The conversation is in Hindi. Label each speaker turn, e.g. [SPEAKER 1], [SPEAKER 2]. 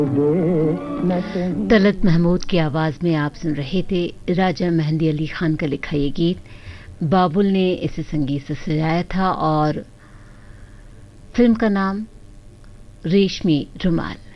[SPEAKER 1] तलत महमूद की आवाज में आप सुन रहे थे राजा मेहंदी अली खान का लिखा ये गीत। बाबुल ने इसे संगीत से सजाया था और फिल्म का नाम रेशमी रुमाल।